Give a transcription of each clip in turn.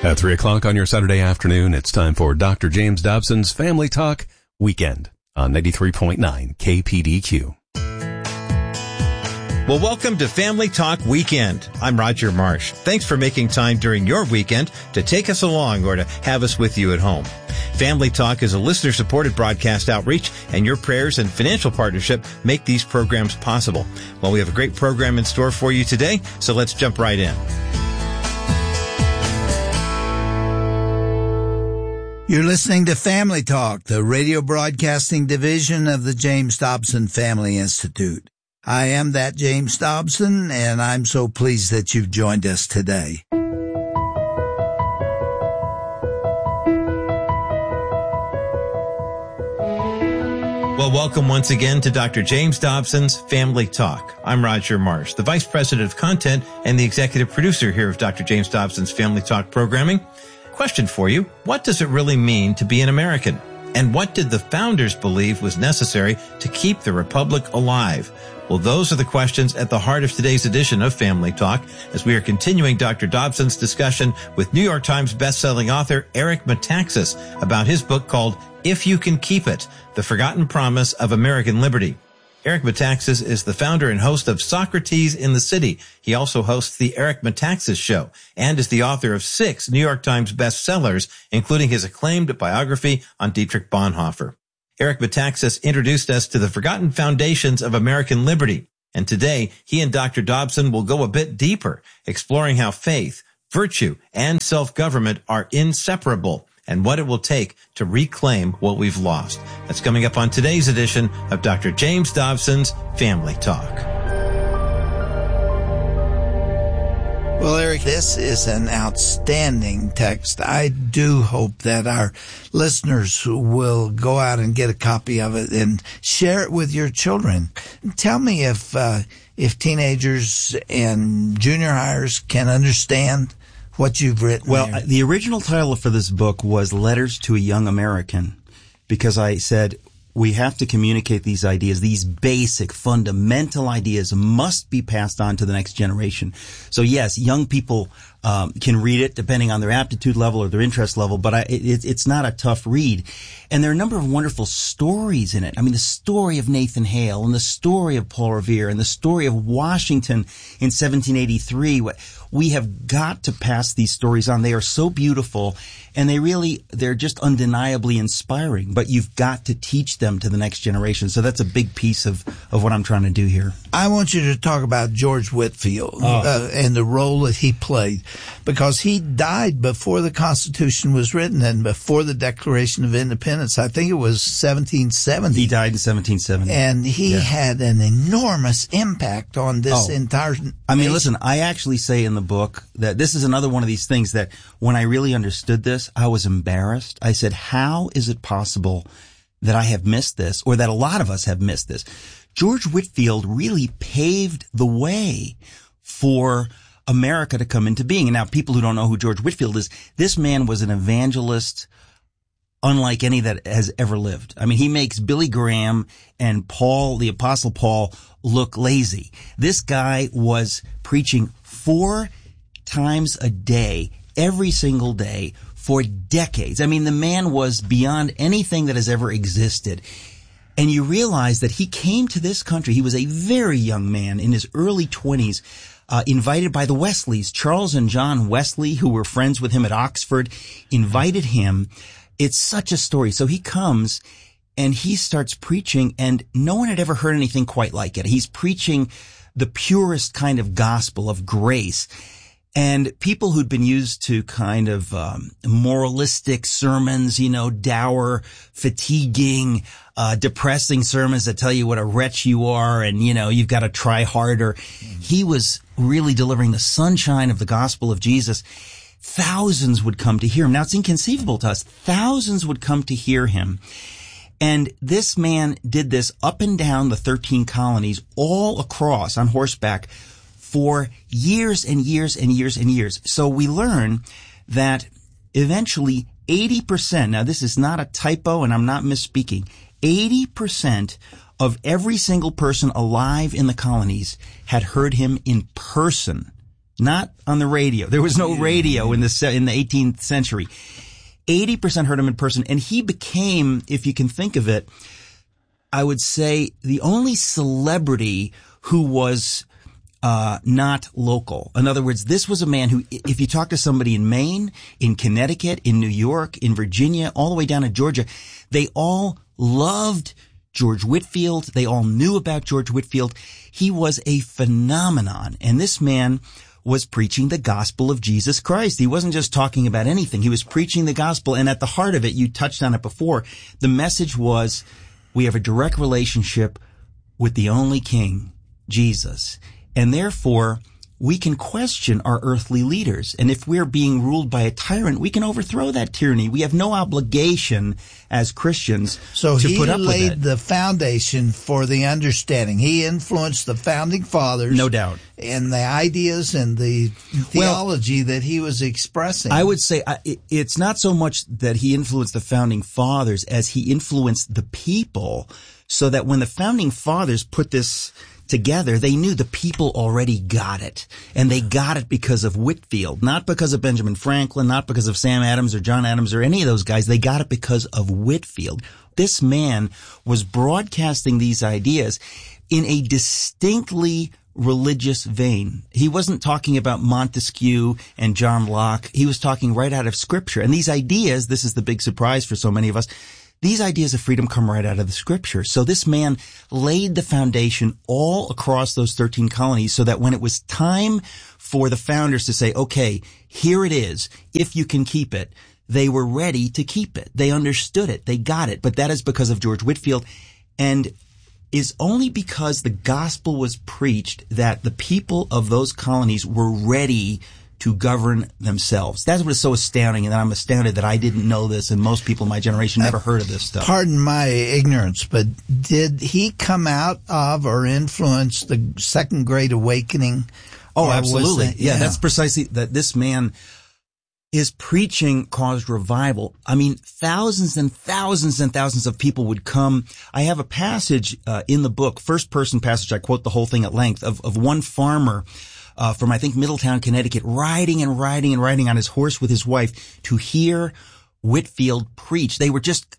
At 3 o'clock on your Saturday afternoon, it's time for Dr. James Dobson's Family Talk Weekend on 93.9 KPDQ. Well, welcome to Family Talk Weekend. I'm Roger Marsh. Thanks for making time during your weekend to take us along or to have us with you at home. Family Talk is a listener-supported broadcast outreach, and your prayers and financial partnership make these programs possible. Well, we have a great program in store for you today, so let's jump right in. You're listening to Family Talk, the radio broadcasting division of the James Dobson Family Institute. I am that James Dobson, and I'm so pleased that you've joined us today. Well, welcome once again to Dr. James Dobson's Family Talk. I'm Roger Marsh, the Vice President of Content and the Executive Producer here of Dr. James Dobson's Family Talk programming. Question for you. What does it really mean to be an American? And what did the founders believe was necessary to keep the Republic alive? Well, those are the questions at the heart of today's edition of Family Talk, as we are continuing Dr. Dobson's discussion with New York Times bestselling author Eric Metaxas about his book called If You Can Keep It, The Forgotten Promise of American Liberty. Eric Metaxas is the founder and host of Socrates in the City. He also hosts the Eric Metaxas Show and is the author of 6 New York Times bestsellers, including his acclaimed biography on Dietrich Bonhoeffer. Eric Metaxas introduced us to the forgotten foundations of American liberty, and today he and Dr. Dobson will go a bit deeper, exploring how faith, virtue, and self-government are inseparable, and what it will take to reclaim what we've lost. That's coming up on today's edition of Dr. James Dobson's Family Talk. Well, Eric, this is an outstanding text. I do hope that our listeners will go out and get a copy of it and share it with your children. Tell me if teenagers and junior hires can understand what you've written. Well, there. The original title for this book was Letters to a Young American, because I said we have to communicate these ideas. These basic, fundamental ideas must be passed on to the next generation. So yes, young people can read it depending on their aptitude level or their interest level, but it's not a tough read. And there are a number of wonderful stories in it. I mean, the story of Nathan Hale and the story of Paul Revere and the story of Washington in 1783. We have got to pass these stories on. They are so beautiful, and they're just undeniably inspiring, but you've got to teach them to the next generation. So that's a big piece of what I'm trying to do here. I want you to talk about George Whitefield and the role that he played, because he died before the Constitution was written and before the Declaration of Independence. I think it was 1770. He died in 1770. And he had an enormous impact on this entire nation. I mean, listen, I actually say in the book that this is another one of these things that when I really understood this, I was embarrassed. I said, how is it possible that I have missed this, or that a lot of us have missed this? George Whitefield really paved the way for America to come into being. And now people who don't know who George Whitefield is, this man was an evangelist unlike any that has ever lived. I mean, he makes Billy Graham and Paul, the Apostle Paul, look lazy. This guy was preaching 4 times a day, every single day, for decades. I mean, the man was beyond anything that has ever existed. And you realize that he came to this country. He was a very young man in his early 20s, invited by the Wesleys. Charles and John Wesley, who were friends with him at Oxford, invited him. It's such a story. So he comes and he starts preaching, and no one had ever heard anything quite like it. He's preaching the purest kind of gospel of grace. And people who'd been used to kind of moralistic sermons, dour, fatiguing, depressing sermons that tell you what a wretch you are and, you've got to try harder. He was really delivering the sunshine of the gospel of Jesus. Thousands would come to hear him. Now, it's inconceivable to us. Thousands would come to hear him. And this man did this up and down the 13 colonies, all across on horseback, for years and years and years and years. So we learn that eventually 80%, now this is not a typo and I'm not misspeaking, 80% of every single person alive in the colonies had heard him in person not on the radio. There was no radio in the 18th century. 80% heard him in person, and he became, if you can think of it, I would say the only celebrity who was not local. In other words, this was a man who, if you talk to somebody in Maine, in Connecticut, in New York, in Virginia, all the way down to Georgia, they all loved George Whitefield. They all knew about George Whitefield. He was a phenomenon, and this man was preaching the gospel of Jesus Christ. He wasn't just talking about anything. He was preaching the gospel, and at the heart of it, you touched on it before, the message was, we have a direct relationship with the only King, Jesus. And therefore, we can question our earthly leaders. And if we're being ruled by a tyrant, we can overthrow that tyranny. We have no obligation as Christians to put up with it. So he laid the foundation for the understanding. He influenced the founding fathers. No doubt. And the ideas and the theology that he was expressing. I would say it's not so much that he influenced the founding fathers as he influenced the people, so that when the founding fathers put this together, they knew the people already got it. And they got it because of Whitefield, not because of Benjamin Franklin, not because of Sam Adams or John Adams or any of those guys. They got it because of Whitefield. This man was broadcasting these ideas in a distinctly religious vein. He wasn't talking about Montesquieu and John Locke. He was talking right out of Scripture. And these ideas, this is the big surprise for so many of us, these ideas of freedom come right out of the Scripture. So this man laid the foundation all across those 13 colonies so that when it was time for the founders to say, okay, here it is, if you can keep it, they were ready to keep it. They understood it. They got it. But that is because of George Whitefield, and is only because the gospel was preached that the people of those colonies were ready to govern themselves. That's what is so astounding, and I'm astounded that I didn't know this, and most people in my generation never heard of this stuff. Pardon my ignorance, but did he come out of or influence the Second Great Awakening? Oh, absolutely. Yeah, that's precisely that. This man, his preaching caused revival. I mean, thousands and thousands and thousands of people would come. I have a passage in the book, first-person passage, I quote the whole thing at length, of one farmer from, I think, Middletown, Connecticut, riding on his horse with his wife to hear Whitefield preach. They were just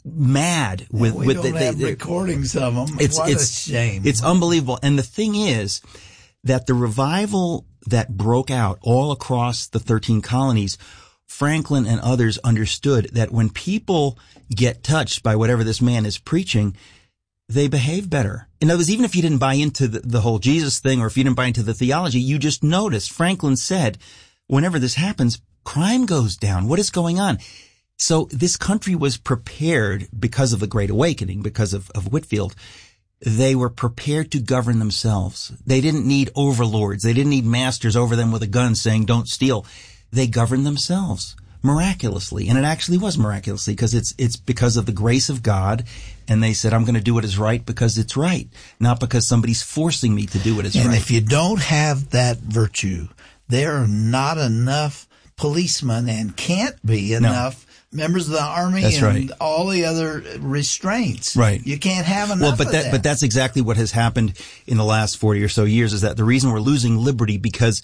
mad with we don't have recordings of them. What a shame. It's unbelievable. And the thing is that the revival that broke out all across the 13 colonies, Franklin and others understood that when people get touched by whatever this man is preaching, they behave better. In other words, even if you didn't buy into the whole Jesus thing, or if you didn't buy into the theology, you just noticed. Franklin said, whenever this happens, crime goes down. What is going on? So this country was prepared because of the Great Awakening, because of Whitefield. They were prepared to govern themselves. They didn't need overlords. They didn't need masters over them with a gun saying, don't steal. They governed themselves miraculously. And it actually was miraculously, because it's because of the grace of God. And they said, I'm going to do what is right because it's right, not because somebody's forcing me to do what is right. And if you don't have that virtue, there are not enough policemen and can't be enough members of the Army all the other restraints. Right. You can't have enough of that. But that's exactly what has happened in the last 40 or so years, is that the reason we're losing liberty, because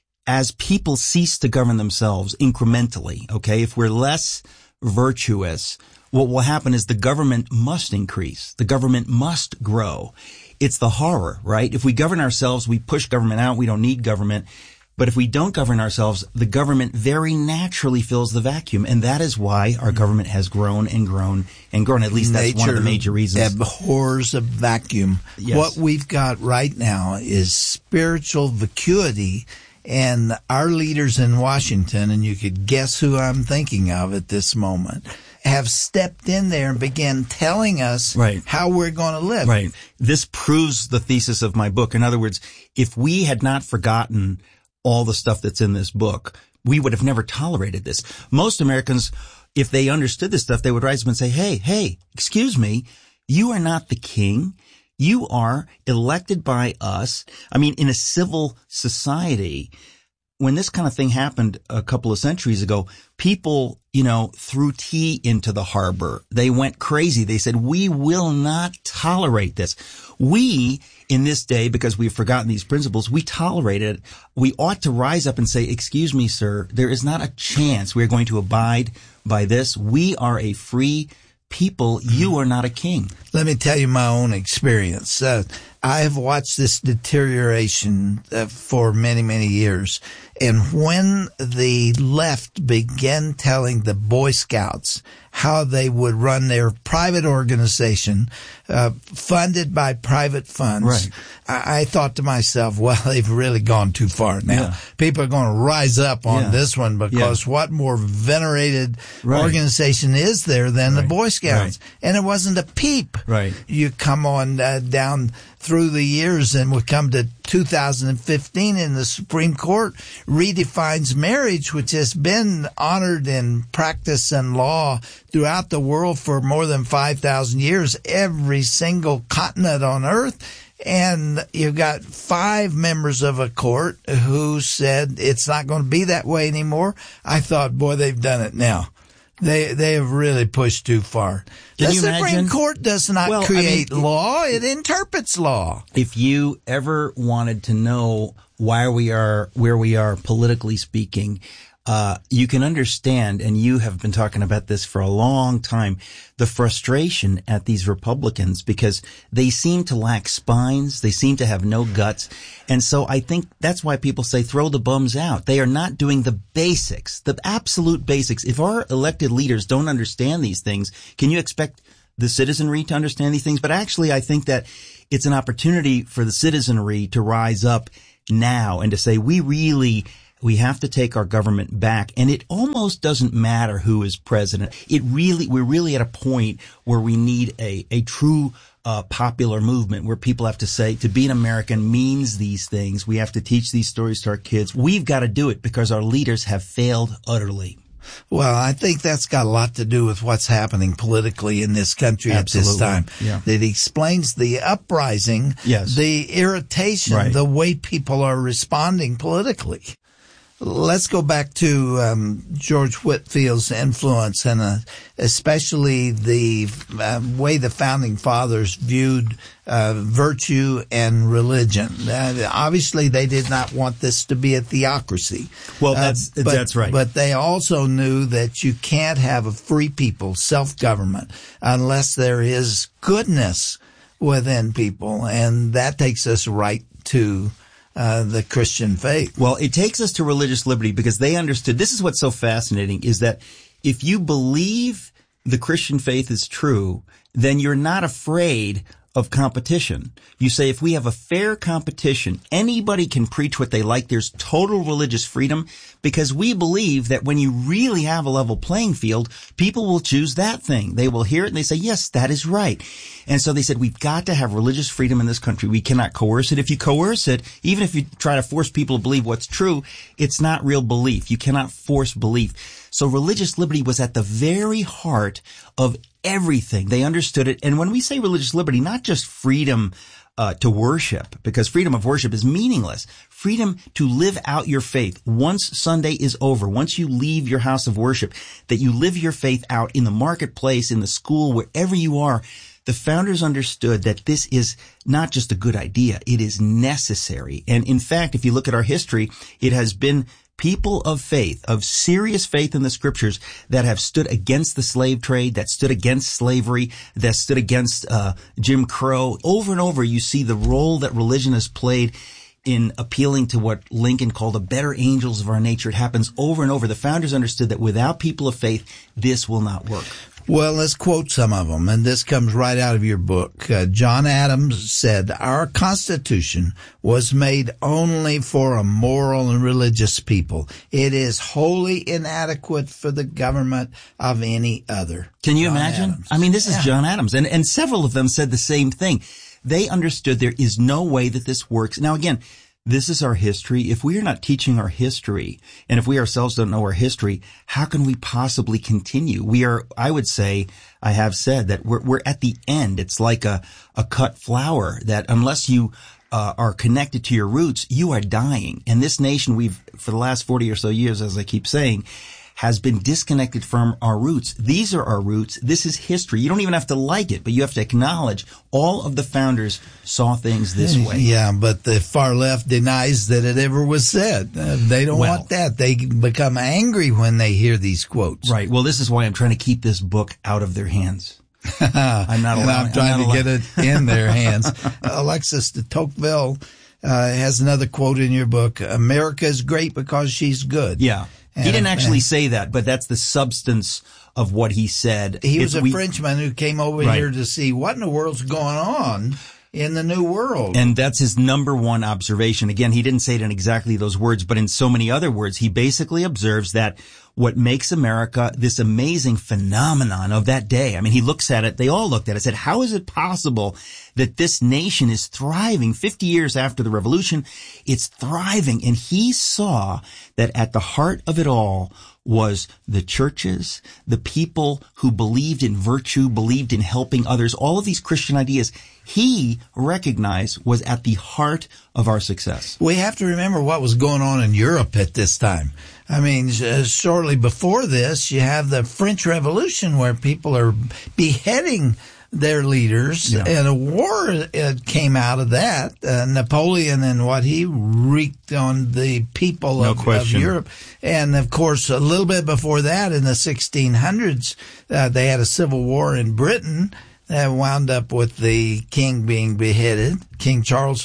as people cease to govern themselves incrementally, okay, if we're less virtuous, what will happen is the government must increase. The government must grow. It's the horror, right? If we govern ourselves, we push government out. We don't need government. But if we don't govern ourselves, the government very naturally fills the vacuum. And that is why our government has grown and grown and grown. At least that's one of the major reasons. Abhors a vacuum. Yes. What we've got right now is spiritual vacuity. And our leaders in Washington, and you could guess who I'm thinking of at this moment, have stepped in there and began telling us how we're going to live. Right. This proves the thesis of my book. In other words, if we had not forgotten all the stuff that's in this book, we would have never tolerated this. Most Americans, if they understood this stuff, they would rise up and say, hey, excuse me, you are not the king. You are elected by us. I mean, in a civil society, when this kind of thing happened a couple of centuries ago, people, threw tea into the harbor. They went crazy. They said, we will not tolerate this. We in this day, because we've forgotten these principles, we tolerate it. We ought to rise up and say, excuse me, sir, there is not a chance we're going to abide by this. We are a free people. You are not a king. Let me tell you my own experience. I have watched this deterioration for many, many years. And when the left began telling the Boy Scouts how they would run their private organization, funded by private funds, right. I thought to myself, well, they've really gone too far now. Yeah. People are going to rise up on this one, because what more venerated organization is there than the Boy Scouts? Right. And it wasn't a peep. Right. You come on down through the years, and we come to 2015, and the Supreme Court redefines marriage, which has been honored in practice and law throughout the world for more than 5,000 years, every single continent on earth. And you've got 5 members of a court who said it's not going to be that way anymore. I thought, boy, they've done it now. They have really pushed too far. The Supreme Court does not create law. It interprets law. If you ever wanted to know why we are where we are politically speaking, you can understand, and you have been talking about this for a long time, the frustration at these Republicans, because they seem to lack spines. They seem to have no guts. And so I think that's why people say throw the bums out. They are not doing the basics, the absolute basics. If our elected leaders don't understand these things, can you expect the citizenry to understand these things? But actually, I think that it's an opportunity for the citizenry to rise up now and to say, we have to take our government back. And it almost doesn't matter who is president. We're really at a point where we need a true popular movement where people have to say, to be an American means these things. We have to teach these stories to our kids. We've got to do it because our leaders have failed utterly. Well, I think that's got a lot to do with what's happening politically in this country at this time. Yeah. It explains the uprising, the irritation, the way people are responding politically. Let's go back to George Whitefield's influence, and especially the way the Founding Fathers viewed virtue and religion. Obviously, they did not want this to be a theocracy. Well, that's right. But they also knew that you can't have a free people, self-government, unless there is goodness within people, and that takes us right to the Christian faith. Well, it takes us to religious liberty because they understood. This is what's so fascinating, is that if you believe the Christian faith is true, then you're not afraid of competition. You say, if we have a fair competition, anybody can preach what they like. There's total religious freedom because we believe that when you really have a level playing field, people will choose that thing. They will hear it and they say, yes, that is right. And so they said, we've got to have religious freedom in this country. We cannot coerce it. If you coerce it, even if you try to force people to believe what's true, it's not real belief. You cannot force belief. So religious liberty was at the very heart of everything. They understood it. And when we say religious liberty, not just freedom to worship, because freedom of worship is meaningless. Freedom to live out your faith. Once Sunday is over, once you leave your house of worship, that you live your faith out in the marketplace, in the school, wherever you are. The founders understood that this is not just a good idea. It is necessary. And in fact, if you look at our history, it has been people of faith, of serious faith in the scriptures, that have stood against the slave trade, that stood against slavery, that stood against Jim Crow. Over and over, you see the role that religion has played in appealing to what Lincoln called the better angels of our nature. It happens over and over. The founders understood that without people of faith, this will not work. Well, let's quote some of them, and this comes right out of your book. John Adams said, "Our Constitution was made only for a moral and religious people. It is wholly inadequate for the government of any other." Can you imagine? Adams. I mean, this is John Adams, and several of them said the same thing. They understood there is no way that this works. Now, again, this is our history. If we are not teaching our history, and if we ourselves don't know our history, how can we possibly continue? We are, I would say, I have said that we're at the end. It's like a cut flower that unless you are connected to your roots, you are dying. And this nation, for the last 40 or so years, as I keep saying, has been disconnected from our roots. These are our roots. This is history. You don't even have to like it, but you have to acknowledge all of the founders saw things this way. Yeah, but the far left denies that it ever was said. They don't want that. They become angry when they hear these quotes. Right. Well, this is why I'm trying to keep this book out of their hands. I'm not allowed. I'm trying to get it in their hands. Alexis de Tocqueville has another quote in your book. America is great because she's good. Yeah. He didn't actually say that, but that's the substance of what he said. He was a Frenchman who came over here to see what in the world's going on in the New World. And that's his number one observation. Again, he didn't say it in exactly those words, but in so many other words, he basically observes that what makes America this amazing phenomenon of that day. I mean, he looks at it, they all looked at it, said, how is it possible that this nation is thriving 50 years after the revolution? It's thriving. And he saw that at the heart of it all was the churches, the people who believed in virtue, believed in helping others, all of these Christian ideas he recognized was at the heart of our success. We have to remember what was going on in Europe at this time. I mean, shortly before this, you have the French Revolution where people are beheading their leaders, and a war came out of that. Napoleon and what he wreaked on the people of Europe. And, of course, a little bit before that, in the 1600s, they had a civil war in Britain that wound up with the king being beheaded, King Charles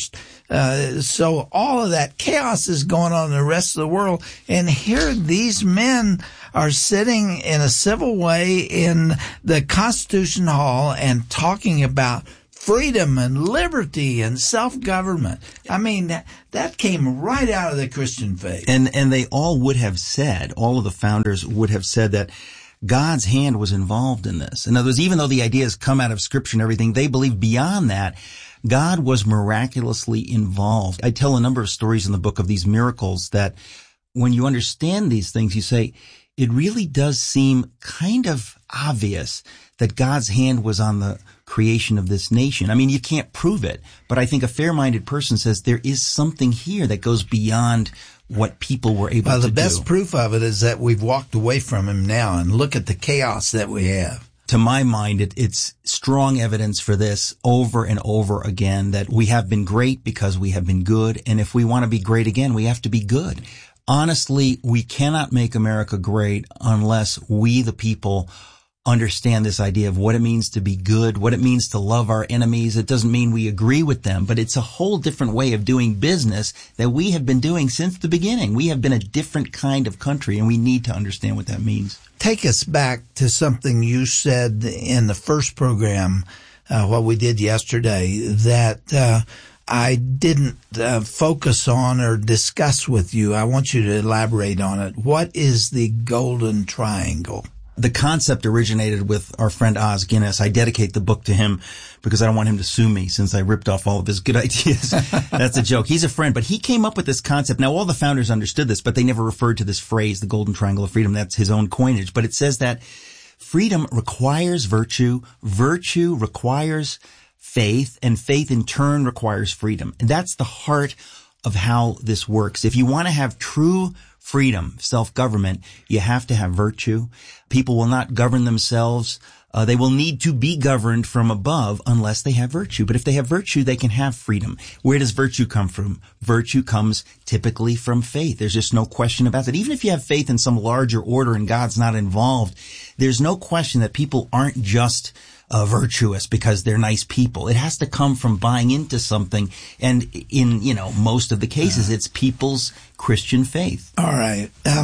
I. So all of that chaos is going on in the rest of the world. And here these men are sitting in a civil way in the Constitution Hall and talking about freedom and liberty and self-government. I mean, that came right out of the Christian faith. And they all would have said, all of the founders would have said that God's hand was involved in this. In other words, even though the ideas come out of Scripture and everything, they believe beyond that, God was miraculously involved. I tell a number of stories in the book of these miracles that when you understand these things, you say, it really does seem kind of obvious that God's hand was on the creation of this nation. I mean, you can't prove it, but I think a fair-minded person says there is something here that goes beyond what people were able to do. The best proof of it is that we've walked away from him now, and look at the chaos that we have. To my mind, it's strong evidence for this over and over again, that we have been great because we have been good. And if we want to be great again, we have to be good. Honestly, we cannot make America great unless we, the people, understand this idea of what it means to be good, what it means to love our enemies. It doesn't mean we agree with them, but it's a whole different way of doing business that we have been doing since the beginning. We have been a different kind of country, and we need to understand what that means. Take us back to something you said in the first program, what we did yesterday, that I didn't focus on or discuss with you. I want you to elaborate on it. What is the Golden Triangle? The concept originated with our friend Os Guinness. I dedicate the book to him because I don't want him to sue me since I ripped off all of his good ideas. That's a joke. He's a friend, but he came up with this concept. Now, all the founders understood this, but they never referred to this phrase, the Golden Triangle of Freedom. That's his own coinage. But it says that freedom requires virtue, virtue requires faith, and faith in turn requires freedom. And that's the heart of how this works. If you want to have true freedom, self-government, you have to have virtue. People will not govern themselves. They will need to be governed from above unless they have virtue. But if they have virtue, they can have freedom. Where does virtue come from? Virtue comes typically from faith. There's just no question about that. Even if you have faith in some larger order and God's not involved, there's no question that people aren't just virtuous because they're nice people. It has to come from buying into something. And in, most of the cases, it's people's Christian faith. All right.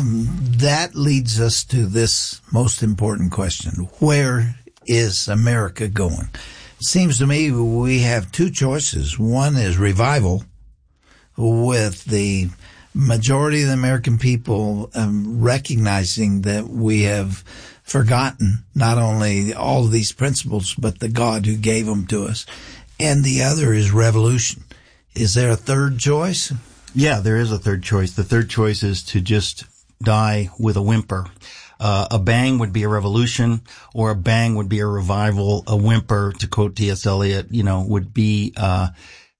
That leads us to this most important question. Where is America going? It seems to me we have two choices. One is revival, with the majority of the American people recognizing that we have forgotten not only all of these principles, but the God who gave them to us. And the other is revolution. Is there a third choice? Yeah, there is a third choice. The third choice is to just die with a whimper. A bang would be a revolution, or a bang would be a revival. A whimper, to quote T.S. Eliot, would be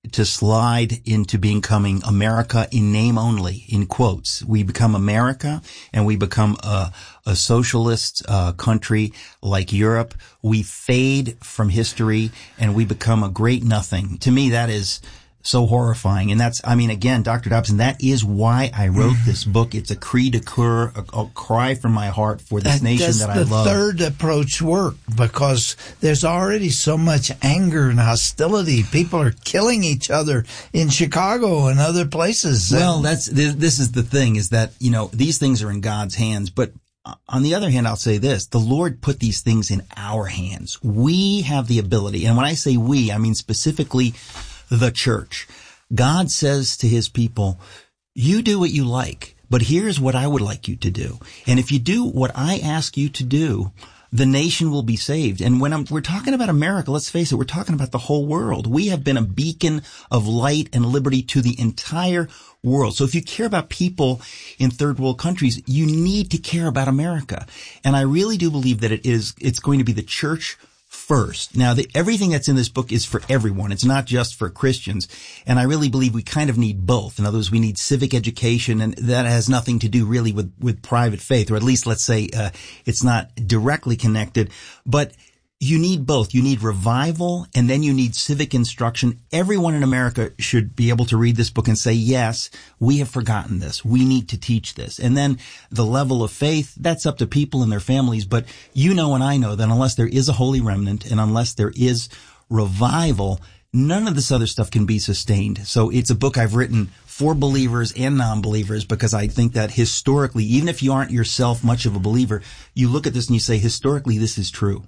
to slide into becoming America in name only, in quotes. We become America and we become a socialist country like Europe. We fade from history and we become a great nothing. To me, that is so horrifying. And that's, again, Dr. Dobson, that is why I wrote this book. It's a cri de coeur, a cry from my heart for this nation that I love. Does the third approach work? Because there's already so much anger and hostility. People are killing each other in Chicago and other places. Well, this is the thing, is that, these things are in God's hands. But on the other hand, I'll say this, the Lord put these things in our hands. We have the ability. And when I say we, I mean specifically the church. God says to his people, you do what you like, but here's what I would like you to do. And if you do what I ask you to do, the nation will be saved. And when we're talking about America, let's face it, we're talking about the whole world. We have been a beacon of light and liberty to the entire world. So if you care about people in third world countries, you need to care about America. And I really do believe that it's going to be the church first. Now, everything that's in this book is for everyone. It's not just for Christians. And I really believe we kind of need both. In other words, we need civic education, and that has nothing to do really with private faith, or at least let's say it's not directly connected. But you need both. You need revival, and then you need civic instruction. Everyone in America should be able to read this book and say, yes, we have forgotten this. We need to teach this. And then the level of faith, that's up to people and their families. But you know and I know that unless there is a holy remnant and unless there is revival, none of this other stuff can be sustained. So it's a book I've written for believers and non-believers, because I think that historically, even if you aren't yourself much of a believer, you look at this and you say, historically, this is true.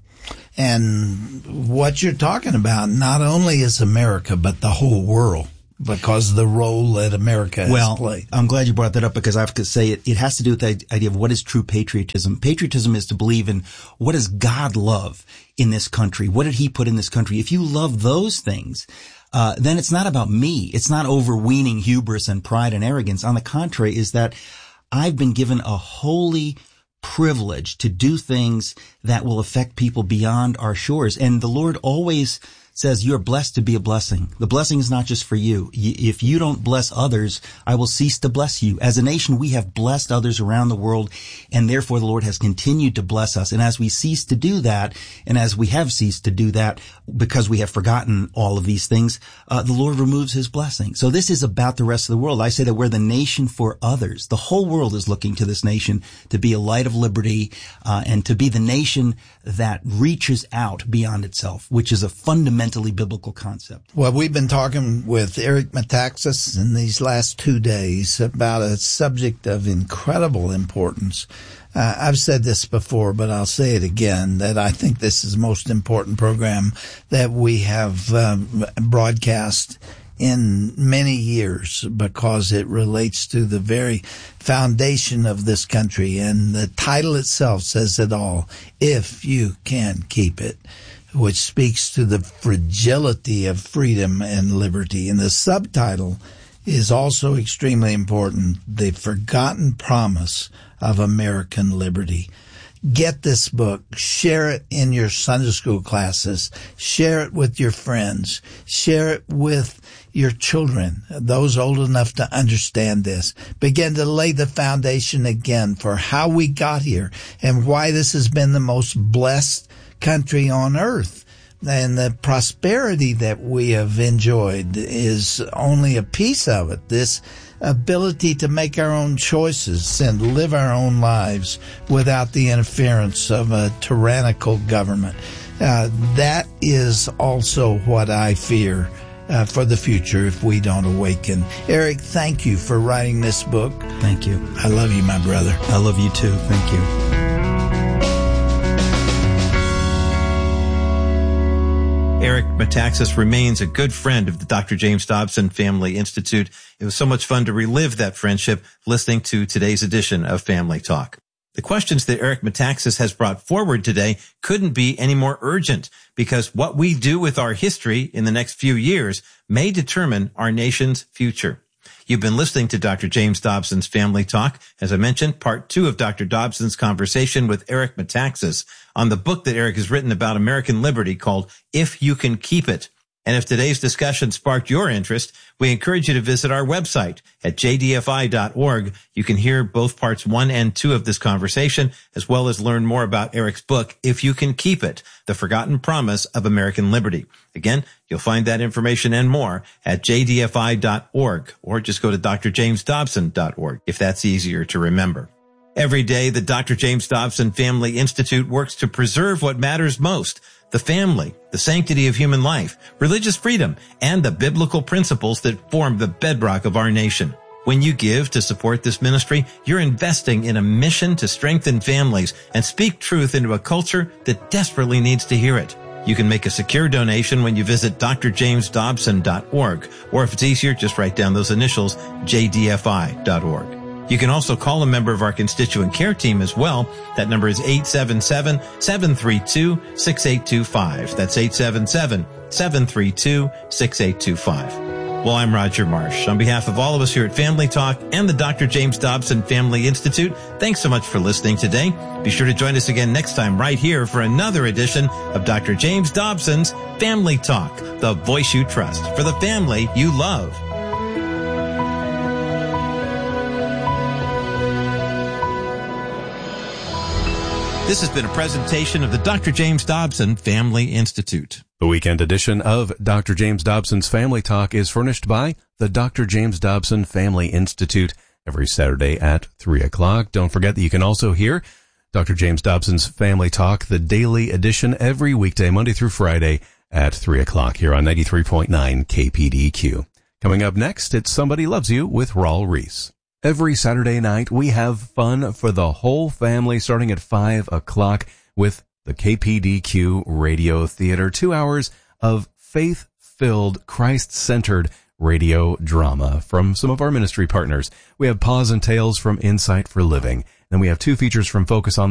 And what you're talking about not only is America, but the whole world, because of the role that America has played. I'm glad you brought that up, because I have to say it has to do with the idea of what is true patriotism. Patriotism is to believe in what does God love in this country? What did he put in this country? If you love those things, then it's not about me. It's not overweening hubris and pride and arrogance. On the contrary, is that I've been given a holy privilege to do things that will affect people beyond our shores. And the Lord always says you're blessed to be a blessing. The blessing is not just for you. If you don't bless others, I will cease to bless you. As a nation, we have blessed others around the world, and therefore the Lord has continued to bless us. And as we cease to do that, and as we have ceased to do that because we have forgotten all of these things, the Lord removes his blessing. So this is about the rest of the world. I say that we're the nation for others. The whole world is looking to this nation to be a light of liberty, and to be the nation that reaches out beyond itself, which is a fundamentally biblical concept. Well, we've been talking with Eric Metaxas in these last 2 days about a subject of incredible importance. I've said this before, but I'll say it again, that I think this is the most important program that we have broadcast in many years, because it relates to the very foundation of this country. And the title itself says it all, If You Can Keep It, which speaks to the fragility of freedom and liberty. And the subtitle is also extremely important, The Forgotten Promise of American Liberty. Get this book, share it in your Sunday school classes, share it with your friends, share it with your children, those old enough to understand this. Begin to lay the foundation again for how we got here and why this has been the most blessed country on earth. And the prosperity that we have enjoyed is only a piece of it. This ability to make our own choices and live our own lives without the interference of a tyrannical government. That is also what I fear for the future if we don't awaken. Eric, thank you for writing this book. Thank you. I love you, my brother. I love you too. Thank you. Eric Metaxas remains a good friend of the Dr. James Dobson Family Institute. It was so much fun to relive that friendship listening to today's edition of Family Talk. The questions that Eric Metaxas has brought forward today couldn't be any more urgent, because what we do with our history in the next few years may determine our nation's future. You've been listening to Dr. James Dobson's Family Talk. As I mentioned, part 2 of Dr. Dobson's conversation with Eric Metaxas on the book that Eric has written about American liberty called If You Can Keep It. And if today's discussion sparked your interest, we encourage you to visit our website at jdfi.org. You can hear both parts 1 and 2 of this conversation, as well as learn more about Eric's book, If You Can Keep It, The Forgotten Promise of American Liberty. Again, you'll find that information and more at jdfi.org, or just go to drjamesdobson.org if that's easier to remember. Every day, the Dr. James Dobson Family Institute works to preserve what matters most: the family, the sanctity of human life, religious freedom, and the biblical principles that form the bedrock of our nation. When you give to support this ministry, you're investing in a mission to strengthen families and speak truth into a culture that desperately needs to hear it. You can make a secure donation when you visit drjamesdobson.org, or if it's easier, just write down those initials, jdfi.org. You can also call a member of our constituent care team as well. That number is 877-732-6825. That's 877-732-6825. Well, I'm Roger Marsh. On behalf of all of us here at Family Talk and the Dr. James Dobson Family Institute, thanks so much for listening today. Be sure to join us again next time right here for another edition of Dr. James Dobson's Family Talk, the voice you trust for the family you love. This has been a presentation of the Dr. James Dobson Family Institute. The weekend edition of Dr. James Dobson's Family Talk is furnished by the Dr. James Dobson Family Institute every Saturday at 3 o'clock. Don't forget that you can also hear Dr. James Dobson's Family Talk, the daily edition, every weekday, Monday through Friday at 3 o'clock here on 93.9 KPDQ. Coming up next, it's Somebody Loves You with Raul Reese. Every Saturday night, we have fun for the whole family starting at 5 o'clock with the KPDQ Radio Theater. 2 hours of faith-filled, Christ-centered radio drama from some of our ministry partners. We have Pause and Tales from Insight for Living. Then we have 2 features from Focus on